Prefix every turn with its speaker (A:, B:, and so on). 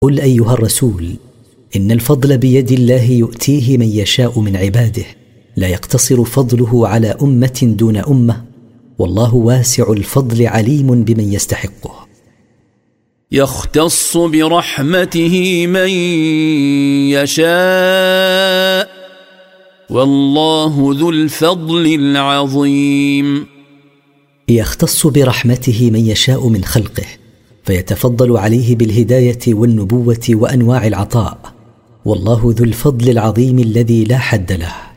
A: قل أيها الرسول: إن الفضل بيد الله يؤتيه من يشاء من عباده، لا يقتصر فضله على أمة دون أمة، والله واسع الفضل عليم بمن يستحقه.
B: يختص برحمته من يشاء والله ذو الفضل العظيم.
A: يختص برحمته من يشاء من خلقه، فيتفضل عليه بالهداية والنبوة وأنواع العطاء، والله ذو الفضل العظيم الذي لا حد له.